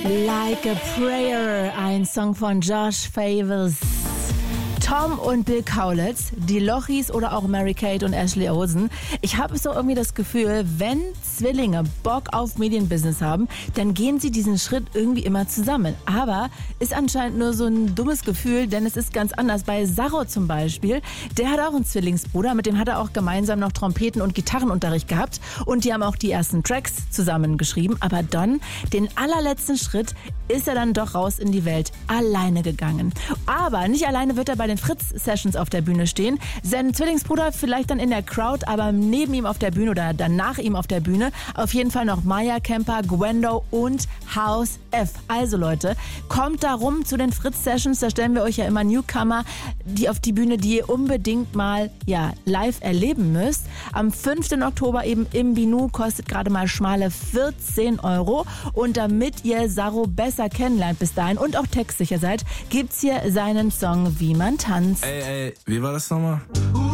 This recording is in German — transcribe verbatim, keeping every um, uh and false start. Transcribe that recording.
Like a Prayer, ein Song von Josh Favors. Tom und Bill Kaulitz, die Lochis oder auch Mary-Kate und Ashley Olsen. Ich habe so irgendwie das Gefühl, wenn Zwillinge Bock auf Medienbusiness haben, dann gehen sie diesen Schritt irgendwie immer zusammen. Aber ist anscheinend nur so ein dummes Gefühl, denn es ist ganz anders. Bei Sarro zum Beispiel, der hat auch einen Zwillingsbruder, mit dem hat er auch gemeinsam noch Trompeten- und Gitarrenunterricht gehabt. Und die haben auch die ersten Tracks zusammen geschrieben. Aber dann, den allerletzten Schritt, ist er dann doch raus in die Welt alleine gegangen. Aber nicht alleine wird er bei den Fritz-Sessions auf der Bühne stehen. Sein Zwillingsbruder vielleicht dann in der Crowd, aber neben ihm auf der Bühne oder dann nach ihm auf der Bühne auf jeden Fall noch Maya Kemper, Gwendo und House F. Also Leute, kommt da rum zu den Fritz-Sessions, da stellen wir euch ja immer Newcomer die auf die Bühne, die ihr unbedingt mal ja, live erleben müsst. Am fünften Oktober eben im Binu, kostet gerade mal schmale vierzehn Euro. Und damit ihr Sarro besser kennenlernt bis dahin und auch textsicher seid, gibt's hier seinen Song Wie man tanzt. Ey, ey, wie war das nochmal?